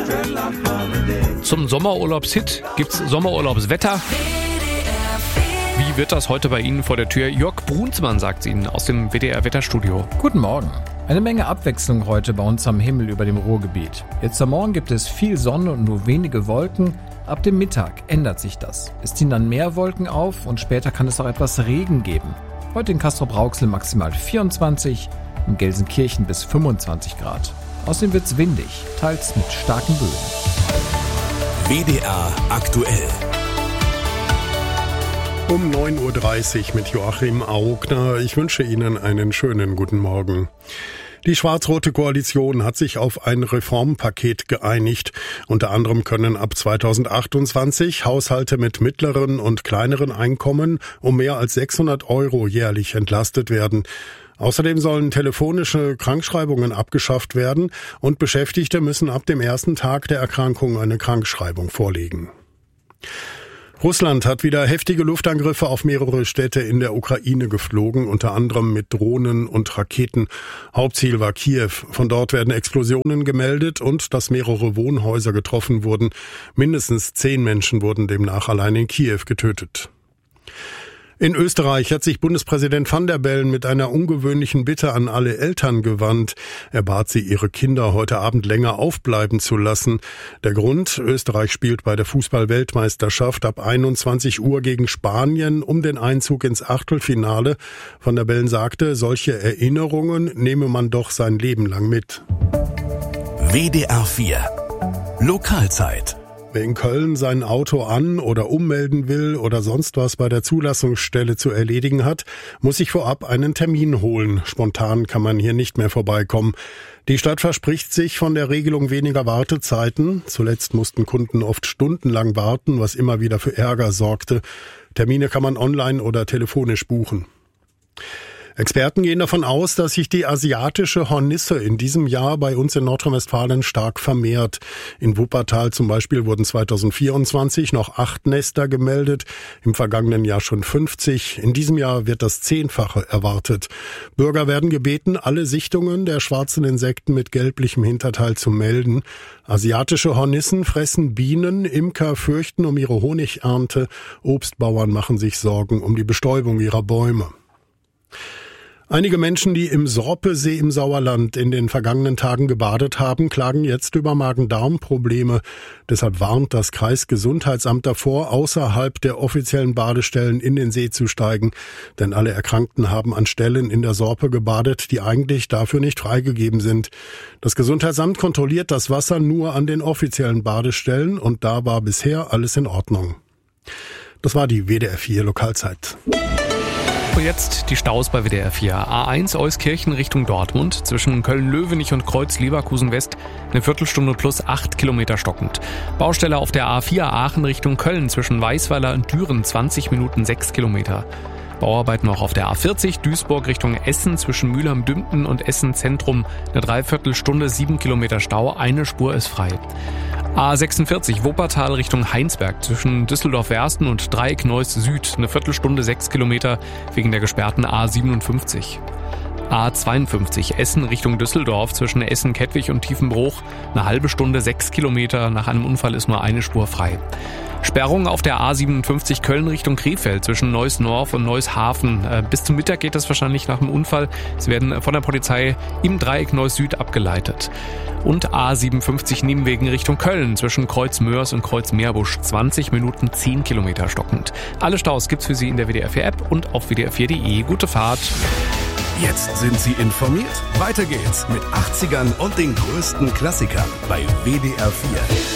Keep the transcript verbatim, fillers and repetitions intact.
Zum Sommerurlaubshit gibt's Sommerurlaubswetter. Wie wird das heute bei Ihnen vor der Tür? Jörg Brunsmann sagt es Ihnen aus dem W D R-Wetterstudio. Guten Morgen. Eine Menge Abwechslung heute bei uns am Himmel über dem Ruhrgebiet. Jetzt am Morgen gibt es viel Sonne und nur wenige Wolken. Ab dem Mittag ändert sich das. Es ziehen dann mehr Wolken auf und später kann es auch etwas Regen geben. Heute in Castrop-Rauxel maximal vierundzwanzig, in Gelsenkirchen bis fünfundzwanzig Grad. Außerdem wird's windig, teils mit starken Böen. W D R aktuell. Um neun Uhr dreißig mit Joachim Augner. Ich wünsche Ihnen einen schönen guten Morgen. Die schwarz-rote Koalition hat sich auf ein Reformpaket geeinigt. Unter anderem können ab zweitausendachtundzwanzig Haushalte mit mittleren und kleineren Einkommen um mehr als sechshundert Euro jährlich entlastet werden. Außerdem sollen telefonische Krankschreibungen abgeschafft werden und Beschäftigte müssen ab dem ersten Tag der Erkrankung eine Krankschreibung vorlegen. Russland hat wieder heftige Luftangriffe auf mehrere Städte in der Ukraine geflogen, unter anderem mit Drohnen und Raketen. Hauptziel war Kiew. Von dort werden Explosionen gemeldet und dass mehrere Wohnhäuser getroffen wurden. Mindestens zehn Menschen wurden demnach allein in Kiew getötet. In Österreich hat sich Bundespräsident Van der Bellen mit einer ungewöhnlichen Bitte an alle Eltern gewandt. Er bat sie, ihre Kinder heute Abend länger aufbleiben zu lassen. Der Grund: Österreich spielt bei der Fußball-Weltmeisterschaft ab einundzwanzig Uhr gegen Spanien um den Einzug ins Achtelfinale. Van der Bellen sagte, solche Erinnerungen nehme man doch sein Leben lang mit. W D R vier Lokalzeit. Wer in Köln sein Auto an- oder ummelden will oder sonst was bei der Zulassungsstelle zu erledigen hat, muss sich vorab einen Termin holen. Spontan kann man hier nicht mehr vorbeikommen. Die Stadt verspricht sich von der Regelung weniger Wartezeiten. Zuletzt mussten Kunden oft stundenlang warten, was immer wieder für Ärger sorgte. Termine kann man online oder telefonisch buchen. Experten gehen davon aus, dass sich die asiatische Hornisse in diesem Jahr bei uns in Nordrhein-Westfalen stark vermehrt. In Wuppertal zum Beispiel wurden zweitausendvierundzwanzig noch acht Nester gemeldet, im vergangenen Jahr schon fünfzig. In diesem Jahr wird das Zehnfache erwartet. Bürger werden gebeten, alle Sichtungen der schwarzen Insekten mit gelblichem Hinterteil zu melden. Asiatische Hornissen fressen Bienen, Imker fürchten um ihre Honigernte, Obstbauern machen sich Sorgen um die Bestäubung ihrer Bäume. Einige Menschen, die im Sorpesee im Sauerland in den vergangenen Tagen gebadet haben, klagen jetzt über Magen-Darm-Probleme. Deshalb warnt das Kreisgesundheitsamt davor, außerhalb der offiziellen Badestellen in den See zu steigen. Denn alle Erkrankten haben an Stellen in der Sorpe gebadet, die eigentlich dafür nicht freigegeben sind. Das Gesundheitsamt kontrolliert das Wasser nur an den offiziellen Badestellen und da war bisher alles in Ordnung. Das war die W D R vier Lokalzeit. Jetzt die Staus bei W D R vier. A eins Euskirchen Richtung Dortmund, zwischen Köln-Löwenich und Kreuz-Leverkusen-West, eine Viertelstunde plus acht Kilometer stockend. Baustelle auf der A vier Aachen Richtung Köln, zwischen Weißweiler und Düren, zwanzig Minuten sechs Kilometer. Bauarbeiten auch auf der A vierzig Duisburg Richtung Essen, zwischen Mülheim-Dümpten und Essen-Zentrum, eine Dreiviertelstunde, sieben Kilometer Stau, eine Spur ist frei. A sechsundvierzig Wuppertal Richtung Heinsberg, zwischen Düsseldorf-Wersten und Dreieck-Neuss Süd, eine Viertelstunde, sechs Kilometer, wegen der gesperrten A siebenundfünfzig. A zweiundfünfzig Essen Richtung Düsseldorf, zwischen Essen-Kettwig und Tiefenbruch, eine halbe Stunde, sechs Kilometer, nach einem Unfall ist nur eine Spur frei. Sperrung auf der A siebenundfünfzig Köln Richtung Krefeld, zwischen Neuss-Norf und Neuss-Hafen. Bis zum Mittag geht das wahrscheinlich nach dem Unfall. Sie werden von der Polizei im Dreieck Neuss Süd abgeleitet. Und A siebenundfünfzig Nimwegen Richtung Köln, zwischen Kreuz-Mörs und Kreuz-Meerbusch, zwanzig Minuten, zehn Kilometer stockend. Alle Staus gibt's für Sie in der W D R vier App und auf W D R vier Punkt de. Gute Fahrt! Jetzt sind Sie informiert. Weiter geht's mit achtzigern und den größten Klassikern bei W D R vier.